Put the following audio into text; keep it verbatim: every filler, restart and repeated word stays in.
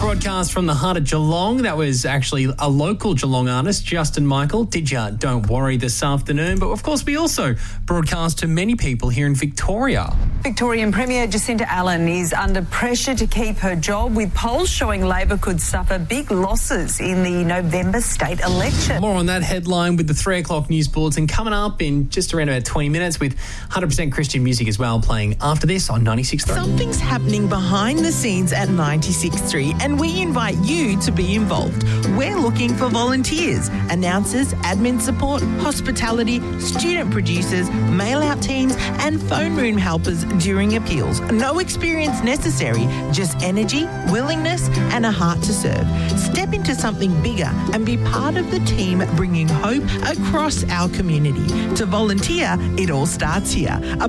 Broadcast from the heart of Geelong. That was actually a local Geelong artist, Justin Michael. Did ya? Don't worry this afternoon. But of course, we also broadcast to many people here in Victoria. Victorian Premier Jacinta Allen is under pressure to keep her job, with polls showing Labor could suffer big losses in the November state election. More on that headline with the three o'clock news bulletin coming up in just around about twenty minutes, with one hundred percent Christian music as well playing after this on ninety-six point three. Something's happening behind the scenes at ninety-six point three, and we invite you to be involved. We're looking for volunteers, announcers, admin support, hospitality, student producers, mail-out teams and phone room helpers during appeals. No experience necessary, just energy, willingness and a heart to serve. Step into something bigger and be part of the team bringing hope across our community. To volunteer, it all starts here.